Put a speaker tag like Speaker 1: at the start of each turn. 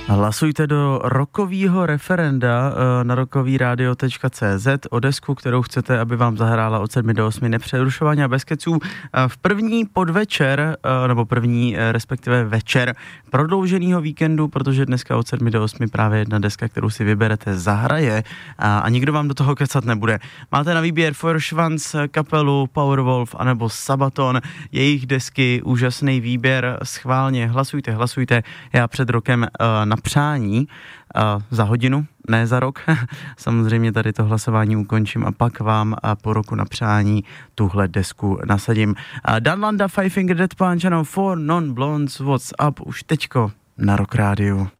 Speaker 1: Hlasujte do rockového referenda na rockovyradio.cz o desku, kterou chcete, aby vám zahrála od 7 do 8 nepřerušovaně a bez keců. V první podvečer, nebo první respektive večer prodlouženého víkendu, protože dneska od 7 do 8 právě jedna deska, kterou si vyberete, zahraje a nikdo vám do toho kecat nebude. Máte na výběr Feuerschwanz, kapelu Powerwolf anebo Sabaton, jejich desky, úžasný výběr, schválně hlasujte. Já před rokem na přání za hodinu, ne za rok. Samozřejmě tady to hlasování ukončím a pak vám po roku na přání tuhle desku nasadím. Dan Landa, Five Finger Death Punch, ano, For Non Blondes, What's Up, už teďko na Rock Rádiu.